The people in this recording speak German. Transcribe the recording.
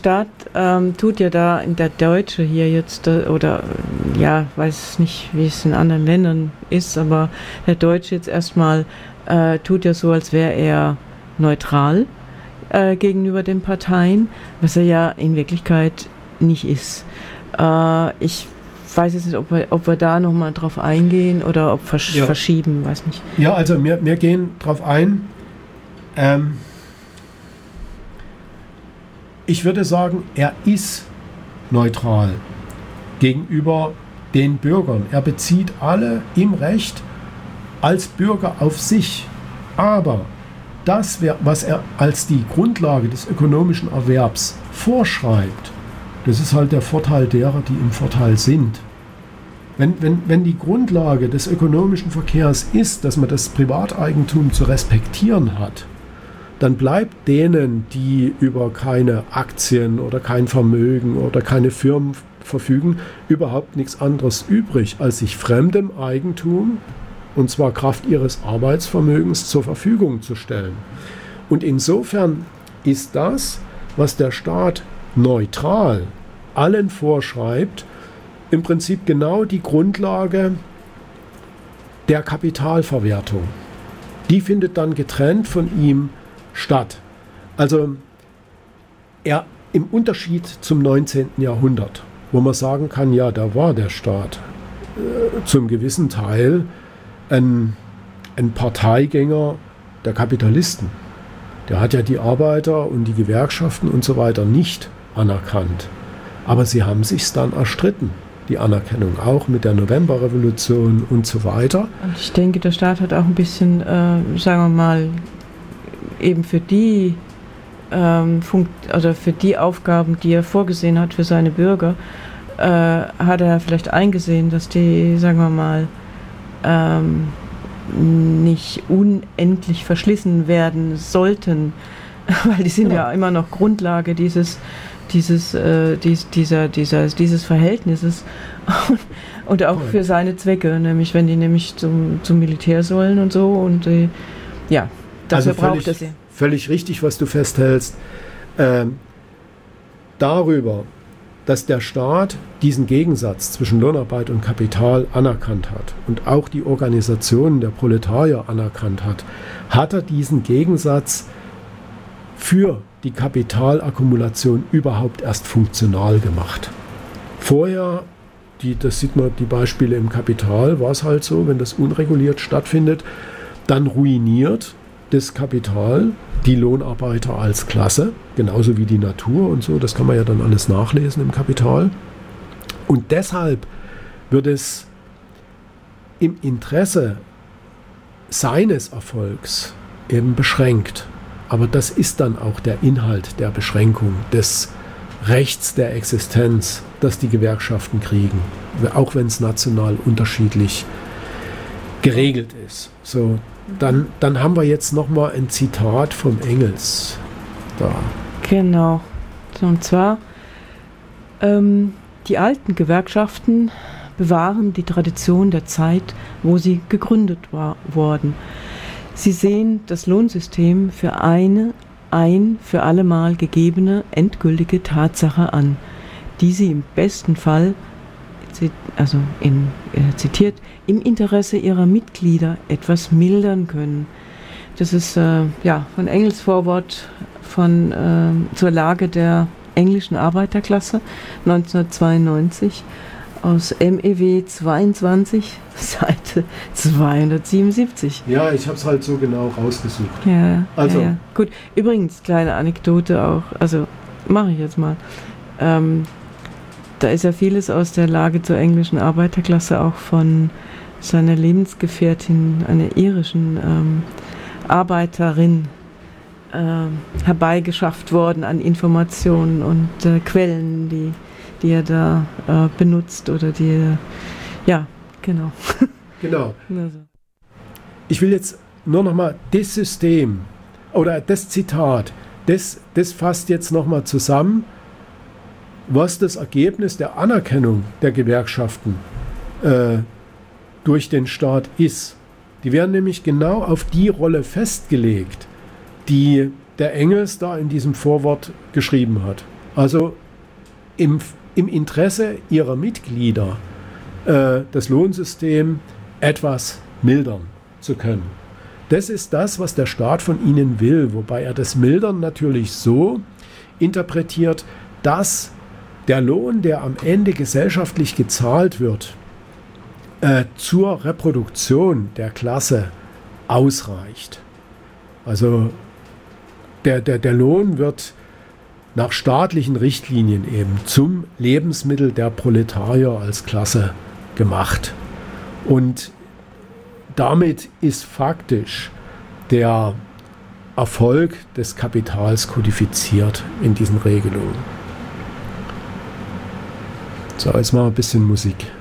Staat tut ja da in der Deutsche hier jetzt, oder ja, weiß nicht, wie es in anderen Ländern ist, aber der Deutsche jetzt erstmal tut ja so, als wäre er neutral gegenüber den Parteien, was er ja in Wirklichkeit nicht ist. Ich weiß jetzt nicht, ob wir da nochmal drauf eingehen oder ob verschieben, weiß nicht. Ja, also wir gehen drauf ein. Ich würde sagen, er ist neutral gegenüber den Bürgern. Er bezieht alle im Recht als Bürger auf sich. Aber das, was er als die Grundlage des ökonomischen Erwerbs vorschreibt, das ist halt der Vorteil derer, die im Vorteil sind. Wenn die Grundlage des ökonomischen Verkehrs ist, dass man das Privateigentum zu respektieren hat, dann bleibt denen, die über keine Aktien oder kein Vermögen oder keine Firmen verfügen, überhaupt nichts anderes übrig, als sich fremdem Eigentum, und zwar Kraft ihres Arbeitsvermögens, zur Verfügung zu stellen. Und insofern ist das, was der Staat neutral allen vorschreibt, im Prinzip genau die Grundlage der Kapitalverwertung. Die findet dann getrennt von ihm statt. Also er im Unterschied zum 19. Jahrhundert, wo man sagen kann, ja, da war der Staat zum gewissen Teil ein Parteigänger der Kapitalisten. Der hat ja die Arbeiter und die Gewerkschaften und so weiter nicht anerkannt. Aber sie haben sich's dann erstritten, die Anerkennung, auch mit der Novemberrevolution und so weiter. Und ich denke, der Staat hat auch ein bisschen, sagen wir mal, eben für die für die Aufgaben, die er vorgesehen hat für seine Bürger, hat er vielleicht eingesehen, dass die, sagen wir mal, nicht unendlich verschlissen werden sollten, weil die sind ja immer noch Grundlage dieses Verhältnisses und auch für seine Zwecke, nämlich wenn die nämlich zum Militär sollen und so und ja, dafür also braucht er sie. Völlig richtig, was du festhältst. Darüber, dass der Staat diesen Gegensatz zwischen Lohnarbeit und Kapital anerkannt hat und auch die Organisationen der Proletarier anerkannt hat, hat er diesen Gegensatz für die Kapitalakkumulation überhaupt erst funktional gemacht. Vorher, das sieht man, die Beispiele im Kapital, war es halt so, wenn das unreguliert stattfindet, dann ruiniert das Kapital die Lohnarbeiter als Klasse, genauso wie die Natur und so, das kann man ja dann alles nachlesen im Kapital. Und deshalb wird es im Interesse seines Erfolgs eben beschränkt. Aber das ist dann auch der Inhalt der Beschränkung des Rechts der Existenz, das die Gewerkschaften kriegen, auch wenn es national unterschiedlich geregelt ist. So, dann haben wir jetzt nochmal ein Zitat vom Engels da. Genau. Und zwar, die alten Gewerkschaften bewahren die Tradition der Zeit, wo sie gegründet wurden. Sie sehen das Lohnsystem für eine für allemal gegebene endgültige Tatsache an, die sie im besten Fall, also zitiert, im Interesse ihrer Mitglieder etwas mildern können. Das ist von Engels Vorwort zur Lage der englischen Arbeiterklasse 1992 aus MEW 22, Seite 277. Ja, ich habe es halt so genau rausgesucht. Ja, also. Ja. Gut, übrigens, kleine Anekdote auch, also mache ich jetzt mal. Da ist ja vieles aus der Lage zur englischen Arbeiterklasse auch von seiner Lebensgefährtin, einer irischen Arbeiterin, herbeigeschafft worden an Informationen und Quellen, die er da benutzt oder die er, ja, genau. Genau. Also. Ich will jetzt nur nochmal das System oder das Zitat, das fasst jetzt nochmal zusammen, was das Ergebnis der Anerkennung der Gewerkschaften durch den Staat ist. Die werden nämlich genau auf die Rolle festgelegt, die der Engels da in diesem Vorwort geschrieben hat. Also im Interesse ihrer Mitglieder das Lohnsystem etwas mildern zu können. Das ist das, was der Staat von ihnen will, wobei er das Mildern natürlich so interpretiert, dass der Lohn, der am Ende gesellschaftlich gezahlt wird, zur Reproduktion der Klasse ausreicht. Also der Lohn wird nach staatlichen Richtlinien eben zum Lebensmittel der Proletarier als Klasse gemacht. Und damit ist faktisch der Erfolg des Kapitals kodifiziert in diesen Regelungen. So, jetzt mal ein bisschen Musik.